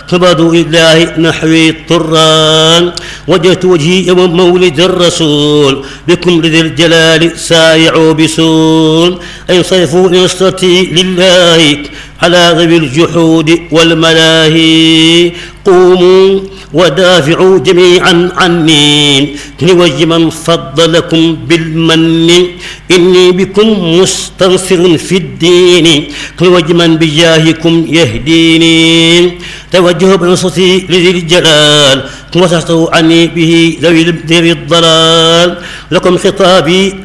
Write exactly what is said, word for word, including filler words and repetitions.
فبدوا إله نحوي الطران وجهت وجهي يوم مولد الرسول بكم ذي الجلال سايعوا بسول أي صيفوا نصرتي لله على ذوي الجحود والملاهي قوموا ودافعوا جميعا عني لوجه من فضلكم بالمن إني بكم مستنصر في الدين لوجه من بجاهكم يهديني توجهوا بنصرتي لذي الجلال وسحتوا عني به ذوي الضلال لكم خطابي